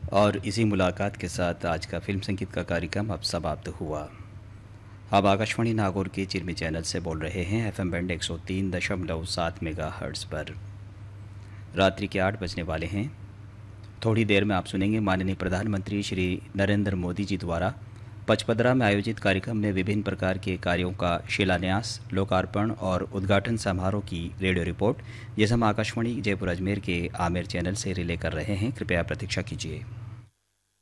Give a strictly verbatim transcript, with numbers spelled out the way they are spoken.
और इसी मुलाकात के साथ आज का फिल्म संगीत का कार्यक्रम अब समाप्त हुआ। आप आकाशवाणी नागौर के चिरमी चैनल से बोल रहे हैं एफ एम बैंड एक सौ तीन दशमलव सात मेगा हर्ट्ज़ पर। रात्रि के आठ बजने वाले हैं। थोड़ी देर में आप सुनेंगे माननीय प्रधानमंत्री श्री नरेंद्र मोदी जी द्वारा पचपदरा में आयोजित कार्यक्रम में विभिन्न प्रकार के कार्यों का शिलान्यास, लोकार्पण और उद्घाटन समारोह की रेडियो रिपोर्ट, जिसे हम आकाशवाणी जयपुर अजमेर के आमेर चैनल से रिले कर रहे हैं। कृपया प्रतीक्षा कीजिए।